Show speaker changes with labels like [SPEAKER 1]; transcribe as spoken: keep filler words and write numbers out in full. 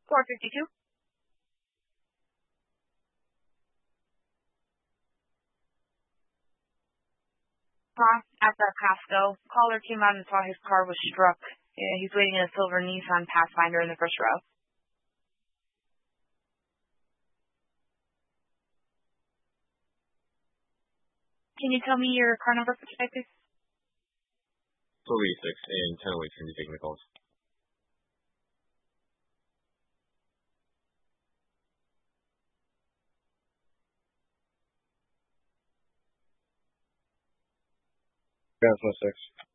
[SPEAKER 1] four fifty-two. Huh? At the Costco. Caller came out and saw his car was struck. Yeah, he's waiting in a silver Nissan Pathfinder in the first row. Can you tell me your car number for today, please?
[SPEAKER 2] twelve eighty-six and ten oh eight, can you take the calls? Gas one six.